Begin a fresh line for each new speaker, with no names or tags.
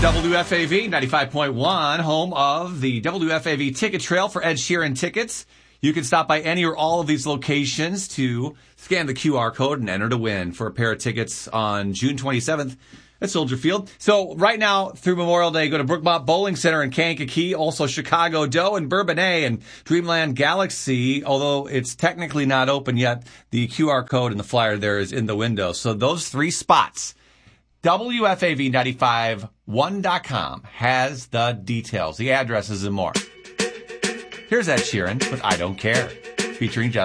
WFAV 95.1, home of the WFAV Ticket Trail for Ed Sheeran tickets. You can stop by any or all of these locations to scan the QR code and enter to win for a pair of tickets on June 27th at Soldier Field. So right now through Memorial Day, go to Brookmont Bowling Center in Kankakee, also Chicago Doe and Bourbonnais and Dreamland Galaxy. Although it's technically not open yet, the QR code and the flyer there is in the window. So those three spots, WFAV951.com has the details, the addresses and more. Here's Ed Sheeran with I Don't Care, featuring Justin.